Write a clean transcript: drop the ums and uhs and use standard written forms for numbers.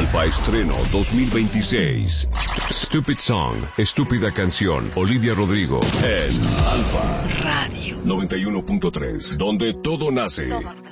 Alfa estreno 2026. Stupid Song, estúpida canción. Olivia Rodrigo en Alfa Radio 91.3, donde todo nace.